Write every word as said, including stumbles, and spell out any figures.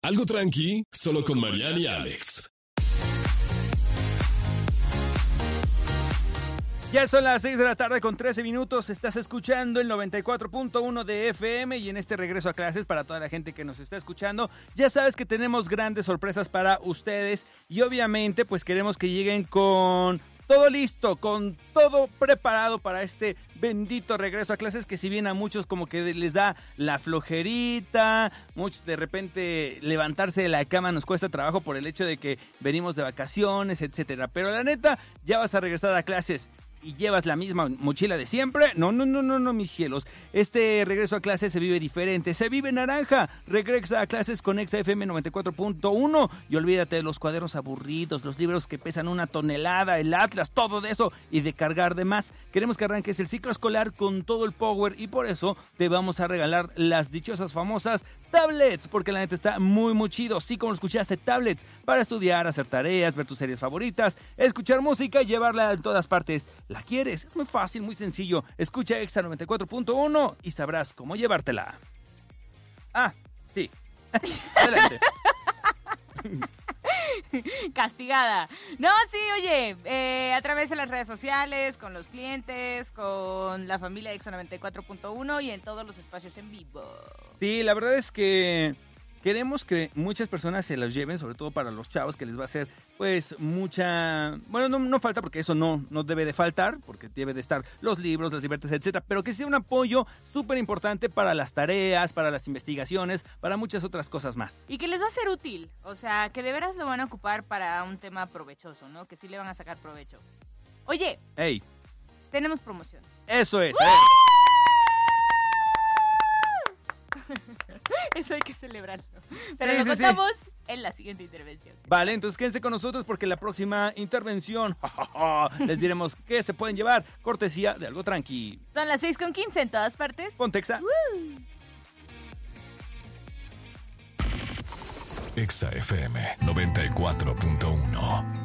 Algo tranqui, solo con Mariana y Alex. Ya son las seis de la tarde con trece minutos, estás escuchando el noventa y cuatro punto uno de F M y en este regreso a clases para toda la gente que nos está escuchando, ya sabes que tenemos grandes sorpresas para ustedes y obviamente pues queremos que lleguen con todo listo, con todo preparado para este bendito regreso a clases que si bien a muchos como que les da la flojerita, muchos de repente levantarse de la cama nos cuesta trabajo por el hecho de que venimos de vacaciones, etcétera, pero la neta ya vas a regresar a clases y llevas la misma mochila de siempre. No, no, no, no, no, mis cielos. Este regreso a clases se vive diferente, se vive naranja. Regresa a clases con Exa F M noventa y cuatro punto uno y olvídate de los cuadernos aburridos, los libros que pesan una tonelada, el Atlas, todo de eso y de cargar de más. Queremos que arranques el ciclo escolar con todo el power y por eso te vamos a regalar las dichosas famosas tablets, porque la neta está muy, muy chido. Sí, como lo escuchaste, tablets para estudiar, hacer tareas, ver tus series favoritas, escuchar música y llevarla a todas partes. ¿La quieres? Es muy fácil, muy sencillo. Escucha Exa noventa y cuatro punto uno y sabrás cómo llevártela. Ah, sí. Adelante. Castigada. No, sí, oye, eh, a través de las redes sociales, con los clientes, con la familia Exa noventa y cuatro punto uno y en todos los espacios en vivo. Sí, la verdad es que queremos que muchas personas se los lleven, sobre todo para los chavos, que les va a hacer, pues, mucha... Bueno, no, no falta, porque eso no, no debe de faltar, porque debe de estar los libros, las libertades, etcétera, pero que sea un apoyo súper importante para las tareas, para las investigaciones, para muchas otras cosas más. Y que les va a ser útil, o sea, que de veras lo van a ocupar para un tema provechoso, ¿no? Que sí le van a sacar provecho. Oye, ¡Ey! Tenemos promoción. Eso es, ¡Uh! ¿eh? Eso hay que celebrarlo. Pero Sí, lo sí, contamos sí. en la siguiente intervención. Vale, entonces quédense con nosotros porque la próxima intervención les diremos qué se pueden llevar, cortesía de Algo Tranqui. Son las seis con quince en todas partes. Ponte Exa. ¡Uh! Exa F M noventa y cuatro punto uno.